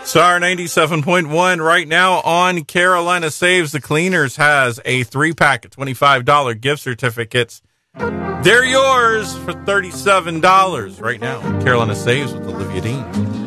SAR 97.1 right now on Carolina Saves. The Cleaners has a 3-pack of $25 gift certificates. They're yours for $37 right now. Carolina Saves with Olivia Dean.